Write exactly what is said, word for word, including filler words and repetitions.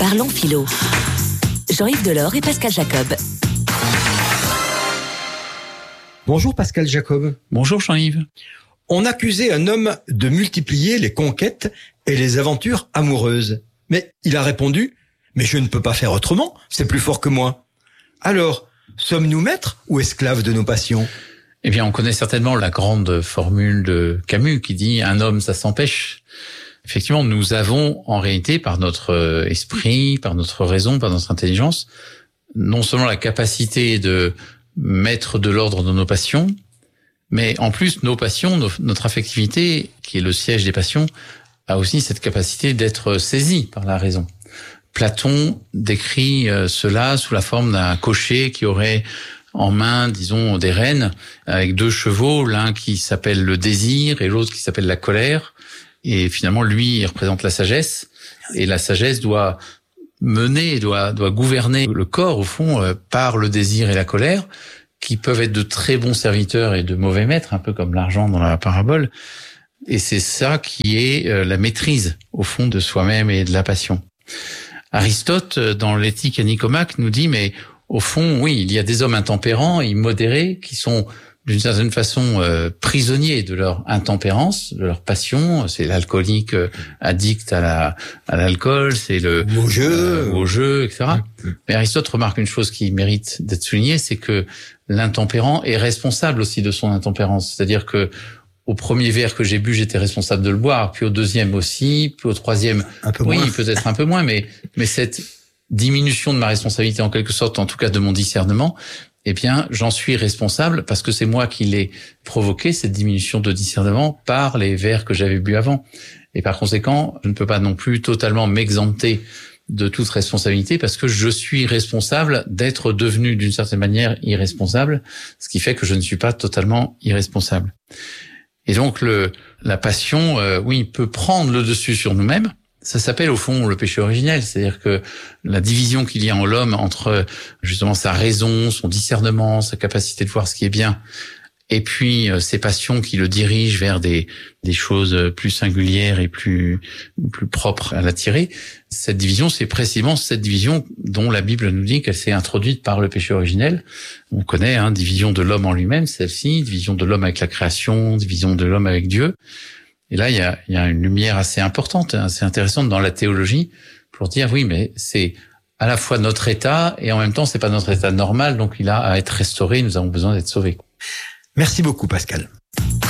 Parlons philo. Jean-Yves Delors et Pascal Jacob. Bonjour Pascal Jacob. Bonjour Jean-Yves. On accusait un homme de multiplier les conquêtes et les aventures amoureuses. Mais il a répondu « Mais je ne peux pas faire autrement, c'est plus fort que moi ». Alors, sommes-nous maîtres ou esclaves de nos passions ? Eh bien, on connaît certainement la grande formule de Camus qui dit « Un homme, ça s'empêche ». Effectivement, nous avons en réalité, par notre esprit, par notre raison, par notre intelligence, non seulement la capacité de mettre de l'ordre dans nos passions, mais en plus, nos passions, nos, notre affectivité, qui est le siège des passions, a aussi cette capacité d'être saisie par la raison. Platon décrit cela sous la forme d'un cocher qui aurait en main, disons, des rênes, avec deux chevaux, l'un qui s'appelle le désir et l'autre qui s'appelle la colère. Et finalement, lui, il représente la sagesse. Et la sagesse doit mener, doit, doit gouverner le corps, au fond, euh, par le désir et la colère, qui peuvent être de très bons serviteurs et de mauvais maîtres, un peu comme l'argent dans la parabole. Et c'est ça qui est euh, la maîtrise, au fond, de soi-même et de la passion. Aristote, dans l'Éthique à Nicomaque, nous dit, mais au fond, oui, il y a des hommes intempérants, immodérés, qui sont d'une certaine façon euh, prisonniers de leur intempérance, de leur passion. C'est l'alcoolique euh, addict à la à l'alcool, c'est le au jeu, euh, au jeu, et cetera. Mmh. Mais Aristote remarque une chose qui mérite d'être soulignée, c'est que l'intempérant est responsable aussi de son intempérance. C'est-à-dire que au premier verre que j'ai bu, j'étais responsable de le boire, puis au deuxième aussi, puis au troisième, un peu oui, moins. peut-être un peu moins, mais mais cette diminution de ma responsabilité, en quelque sorte, en tout cas de mon discernement, eh bien, j'en suis responsable parce que c'est moi qui l'ai provoqué, cette diminution de discernement, par les verres que j'avais bu avant. Et par conséquent, je ne peux pas non plus totalement m'exempter de toute responsabilité parce que je suis responsable d'être devenu d'une certaine manière irresponsable, ce qui fait que je ne suis pas totalement irresponsable. Et donc, le, la passion, euh, oui, peut prendre le dessus sur nous-mêmes. Ça s'appelle au fond le péché originel, c'est-à-dire que la division qu'il y a en l'homme entre justement sa raison, son discernement, sa capacité de voir ce qui est bien, et puis ses passions qui le dirigent vers des des choses plus singulières et plus plus propres à l'attirer. Cette division, c'est précisément cette division dont la Bible nous dit qu'elle s'est introduite par le péché originel. On connaît, hein, division de l'homme en lui-même, celle-ci, division de l'homme avec la création, division de l'homme avec Dieu. Et là, il y a, il y a une lumière assez importante, assez intéressante dans la théologie pour dire oui, mais c'est à la fois notre état et en même temps, c'est pas notre état normal, donc il a à être restauré. Nous avons besoin d'être sauvés. Merci beaucoup, Pascal.